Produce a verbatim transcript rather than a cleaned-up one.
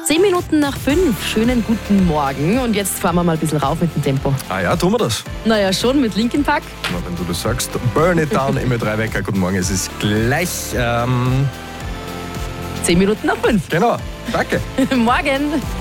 Zehn Minuten nach fünf. Schönen guten Morgen. Und jetzt fahren wir mal ein bisschen rauf mit dem Tempo. Ah ja, tun wir das. Naja, schon mit Linkin Park. Na, wenn du das sagst. Burn it down, M drei Wecker. Guten Morgen, es ist gleich... Ähm, Zehn Minuten nach fünf. genau, danke. Morgen.